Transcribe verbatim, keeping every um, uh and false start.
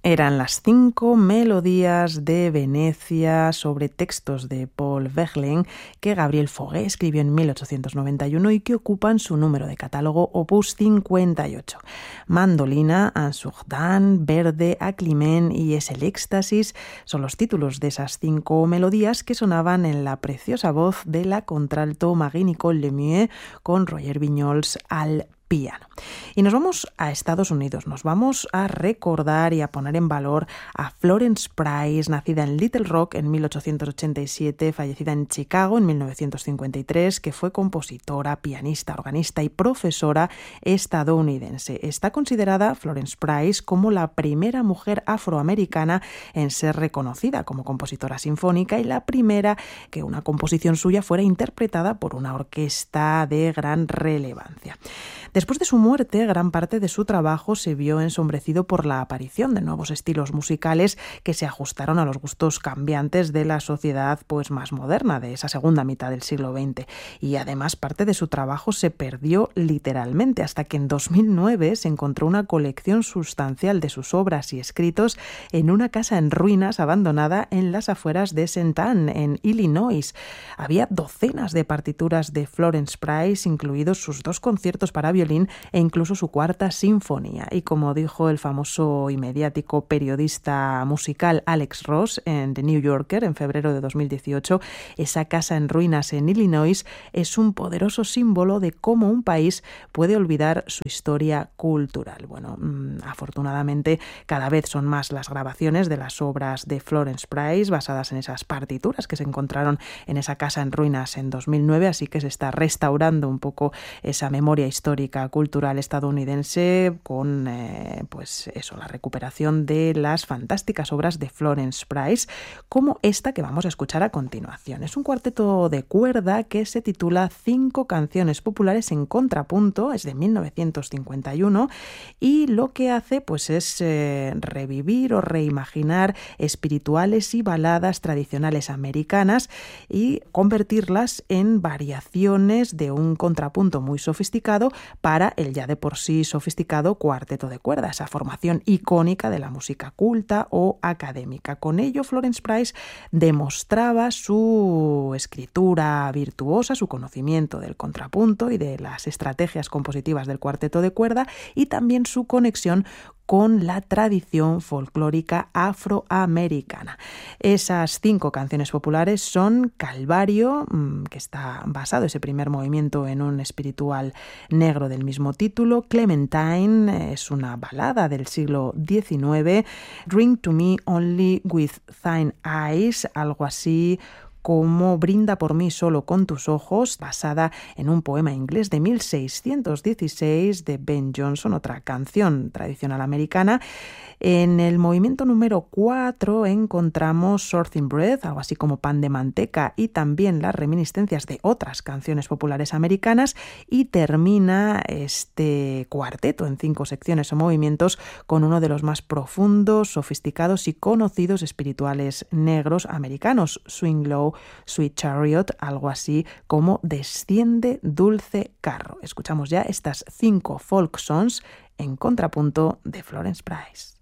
Eran las cinco melodías de Venecia sobre textos de Paul Verlaine que Gabriel Fauré escribió en mil ochocientos noventa y uno y que ocupan su número de catálogo opus cincuenta y ocho. Mandolina, Ansurdan, Verde, Aclimen y Es el éxtasis son los títulos de esas cinco melodías que sonaban en la preciosa voz de la contralto Marie-Nicole Lemieux con Roger Vignoles al piano. Y nos vamos a Estados Unidos, nos vamos a recordar y a poner en valor a Florence Price, nacida en Little Rock en mil ochocientos ochenta y siete, fallecida en Chicago en mil novecientos cincuenta y tres, que fue compositora, pianista, organista y profesora estadounidense. Está considerada Florence Price como la primera mujer afroamericana en ser reconocida como compositora sinfónica y la primera que una composición suya fuera interpretada por una orquesta de gran relevancia. Después de su muerte, gran parte de su trabajo se vio ensombrecido por la aparición de nuevos estilos musicales que se ajustaron a los gustos cambiantes de la sociedad pues, más moderna de esa segunda mitad del siglo veinte. Y además parte de su trabajo se perdió literalmente hasta que en dos mil nueve se encontró una colección sustancial de sus obras y escritos en una casa en ruinas abandonada en las afueras de Saint Anne, en Illinois. Había docenas de partituras de Florence Price, incluidos sus dos conciertos para violín e incluso su cuarta sinfonía. Y como dijo el famoso y mediático periodista musical Alex Ross en The New Yorker en febrero de dos mil dieciocho, esa casa en ruinas en Illinois es un poderoso símbolo de cómo un país puede olvidar su historia cultural. Bueno, mmm, afortunadamente cada vez son más las grabaciones de las obras de Florence Price basadas en esas partituras que se encontraron en esa casa en ruinas en dos mil nueve, así que se está restaurando un poco esa memoria histórica cultural estadounidense con eh, pues eso, la recuperación de las fantásticas obras de Florence Price, como esta que vamos a escuchar a continuación. Es un cuarteto de cuerda que se titula Cinco canciones populares en contrapunto, es de mil novecientos cincuenta y uno, y lo que hace pues es eh, revivir o reimaginar espirituales y baladas tradicionales americanas y convertirlas en variaciones de un contrapunto muy sofisticado para el ya de por sí sofisticado cuarteto de cuerda, esa formación icónica de la música culta o académica. Con ello, Florence Price demostraba su escritura virtuosa, su conocimiento del contrapunto y de las estrategias compositivas del cuarteto de cuerda y también su conexión con la tradición folclórica afroamericana. Esas cinco canciones populares son Calvario, que está basado ese primer movimiento en un espiritual negro del mismo título, Clementine, es una balada del siglo diecinueve, Drink to Me Only with Thine Eyes, algo así como Brinda por mí solo con tus ojos, basada en un poema inglés de mil seiscientos dieciséis de Ben Jonson, otra canción tradicional americana. En el movimiento número cuatro encontramos Something Bread, algo así como Pan de manteca, y también las reminiscencias de otras canciones populares americanas, y termina este cuarteto en cinco secciones o movimientos con uno de los más profundos, sofisticados y conocidos espirituales negros americanos, Swing Low, Sweet Chariot, algo así como Desciende dulce carro. Escuchamos ya estas cinco folk songs en contrapunto de Florence Price.